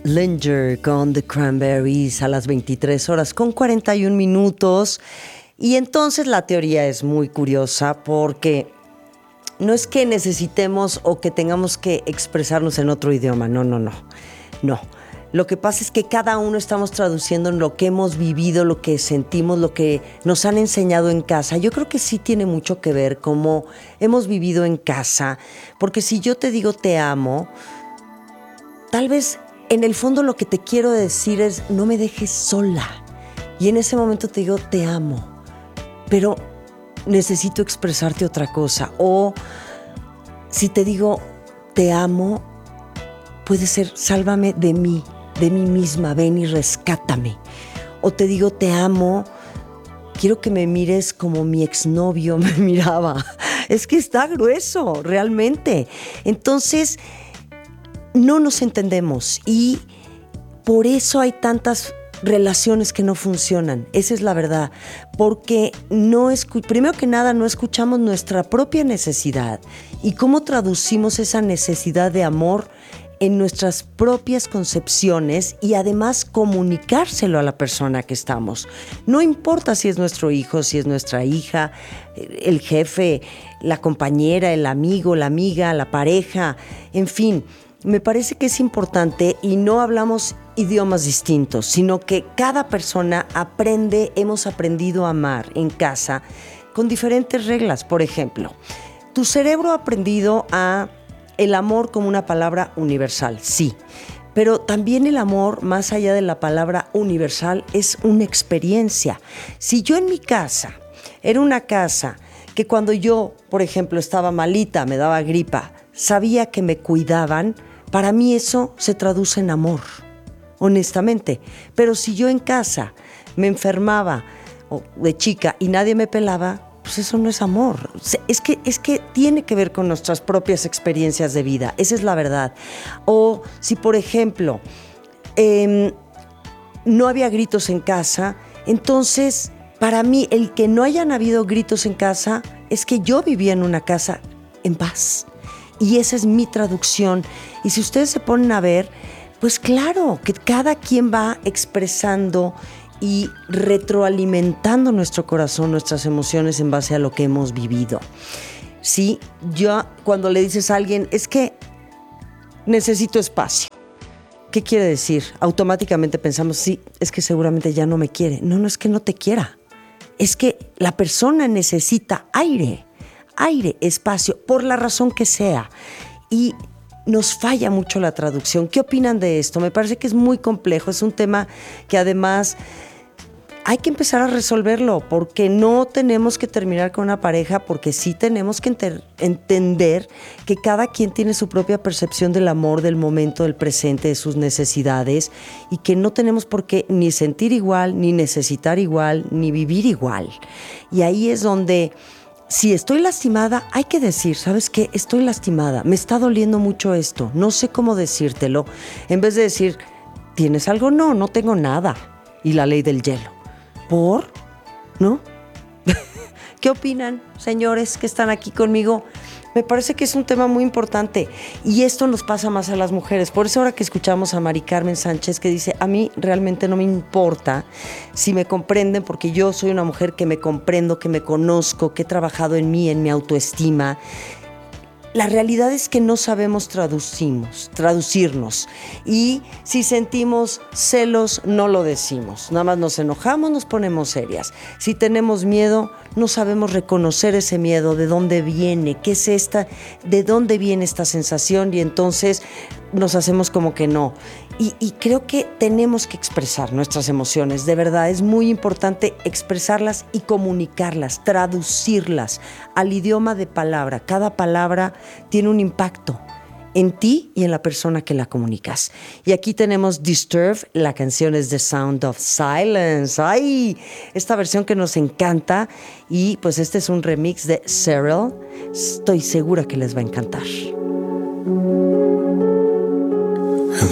Linger con The Cranberries a las 23 horas con 41 minutos. Y entonces la teoría es muy curiosa porque no es que necesitemos o que tengamos que expresarnos en otro idioma, no. Lo que pasa es que cada uno estamos traduciendo en lo que hemos vivido, lo que sentimos, lo que nos han enseñado en casa. Yo creo que sí tiene mucho que ver cómo hemos vivido en casa, porque si yo te digo te amo, tal vez en el fondo lo que te quiero decir es no me dejes sola. Y en ese momento te digo te amo, pero necesito expresarte otra cosa. O si te digo te amo, puede ser sálvame de mí misma, ven y rescátame. O te digo te amo, quiero que me mires como mi exnovio me miraba. Es que está grueso, realmente. Entonces, no nos entendemos y por eso hay tantas relaciones que no funcionan. Esa es la verdad. Porque primero que nada no escuchamos nuestra propia necesidad y cómo traducimos esa necesidad de amor en nuestras propias concepciones y además comunicárselo a la persona que estamos. No importa si es nuestro hijo, si es nuestra hija, el jefe, la compañera, el amigo, la amiga, la pareja, en fin. Me parece que es importante y no hablamos idiomas distintos, sino que cada persona hemos aprendido a amar en casa con diferentes reglas. Por ejemplo, tu cerebro ha aprendido el amor como una palabra universal, sí. Pero también el amor, más allá de la palabra universal, es una experiencia. Si yo en mi casa, era una casa que cuando yo, por ejemplo, estaba malita, me daba gripa, sabía que me cuidaban, para mí eso se traduce en amor, honestamente. Pero si yo en casa me enfermaba de chica y nadie me pelaba, pues eso no es amor. Es que tiene que ver con nuestras propias experiencias de vida. Esa es la verdad. O si, por ejemplo, no había gritos en casa, entonces, para mí, el que no hayan habido gritos en casa es que yo vivía en una casa en paz. Y esa es mi traducción. Y si ustedes se ponen a ver, pues claro, que cada quien va expresando y retroalimentando nuestro corazón, nuestras emociones en base a lo que hemos vivido. Sí, yo cuando le dices a alguien, es que necesito espacio. ¿Qué quiere decir? Automáticamente pensamos, sí, es que seguramente ya no me quiere. No es que no te quiera. Es que la persona necesita aire, espacio, por la razón que sea. Y nos falla mucho la traducción. ¿Qué opinan de esto? Me parece que es muy complejo. Es un tema que además hay que empezar a resolverlo, porque no tenemos que terminar con una pareja, porque sí tenemos que entender que cada quien tiene su propia percepción del amor, del momento, del presente, de sus necesidades, y que no tenemos por qué ni sentir igual, ni necesitar igual, ni vivir igual. Y ahí es donde, si estoy lastimada, hay que decir, ¿sabes qué? Estoy lastimada, me está doliendo mucho esto, no sé cómo decírtelo. En vez de decir, ¿tienes algo? No tengo nada. Y la ley del hielo. ¿Por? ¿No? ¿Qué opinan, señores que están aquí conmigo? Me parece que es un tema muy importante y esto nos pasa más a las mujeres. Por eso ahora que escuchamos a Mari Carmen Sánchez que dice, a mí realmente no me importa si me comprenden, porque yo soy una mujer que me comprendo, que me conozco, que he trabajado en mí, en mi autoestima. La realidad es que no sabemos traducirnos, y si sentimos celos no lo decimos, nada más nos enojamos, nos ponemos serias. Si tenemos miedo, no sabemos reconocer ese miedo, de dónde viene, qué es de dónde viene esta sensación, y entonces nos hacemos como que no. Y creo que tenemos que expresar nuestras emociones, de verdad, es muy importante expresarlas y comunicarlas, traducirlas al idioma de palabra. Cada palabra tiene un impacto en ti y en la persona que la comunicas. Y aquí tenemos Disturbed, la canción es The Sound of Silence. ¡Ay! Esta versión que nos encanta, y pues este es un remix de Cyril. Estoy segura que les va a encantar.